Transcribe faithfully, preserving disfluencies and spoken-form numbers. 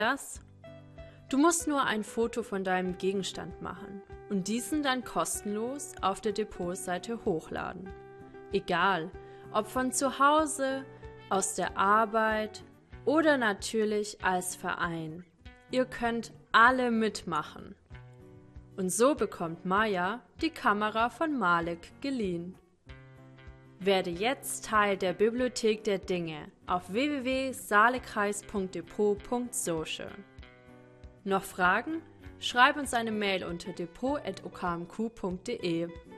das? Du musst nur ein Foto von deinem Gegenstand machen und diesen dann kostenlos auf der Depotseite hochladen. Egal, ob von zu Hause, aus der Arbeit oder natürlich als Verein. Ihr könnt alle mitmachen. Und so bekommt Maja die Kamera von Malik geliehen. Werde jetzt Teil der Bibliothek der Dinge auf w w w punkt saalekreis punkt depot punkt social. Noch Fragen? Schreib uns eine Mail unter depot at o k m q punkt d e.